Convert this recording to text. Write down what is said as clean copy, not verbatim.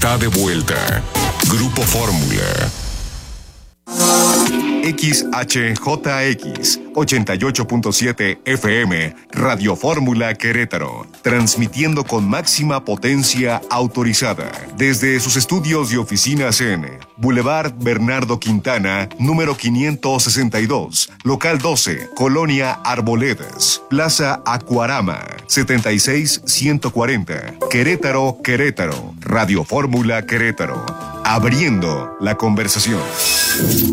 está de vuelta. Grupo Fórmula. XHJX 88.7 FM, Radio Fórmula Querétaro, transmitiendo con máxima potencia autorizada desde sus estudios y oficinas en Boulevard Bernardo Quintana, número 562, local 12, Colonia Arboledas, Plaza Acuarama, 76140, Querétaro, Querétaro, Radio Fórmula Querétaro, abriendo la conversación.